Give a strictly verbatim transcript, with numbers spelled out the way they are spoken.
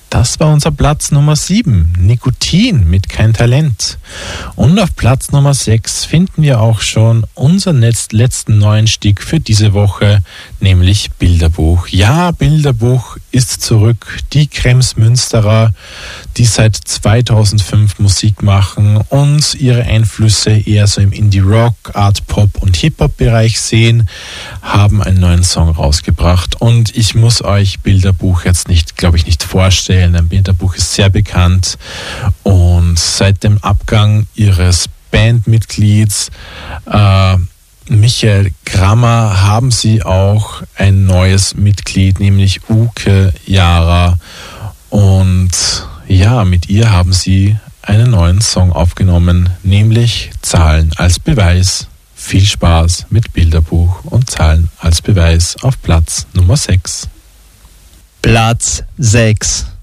Das war unser Platz Nummer sieben, Nikotin mit Kein Talent. Und auf Platz Nummer sechs finden wir auch schon unseren letzten neuen Stück für diese Woche, nämlich Bilderbuch. Ja, Bilderbuch ist zurück. Die Krems-Münsterer, die seit zweitausendfünf Musik machen und ihre Einflüsse eher so im Indie-Rock, Art-Pop und Hip-Hop-Bereich sehen, haben einen neuen Song rausgebracht. Und ich muss euch Bilderbuch jetzt nicht, glaube ich, nicht vorstellen. Ein Bilderbuch ist sehr bekannt und seit dem Abgang ihres Bandmitglieds äh, Michael Grammer haben sie auch ein neues Mitglied, nämlich Uke Jara. Und ja, mit ihr haben sie einen neuen Song aufgenommen, nämlich Zahlen als Beweis. Viel Spaß mit Bilderbuch und Zahlen als Beweis auf Platz Nummer sechs. Platz sechs.